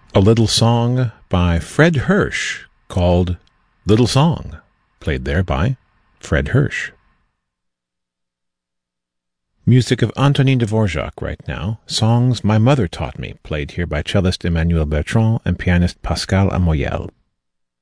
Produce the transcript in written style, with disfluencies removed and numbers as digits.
A little song by Fred Hersch called Little Song, played there by Fred Hersch. Music of Antonin Dvorak right now. Songs My Mother Taught Me, played here by cellist Emmanuel Bertrand and pianist Pascal Amoyel.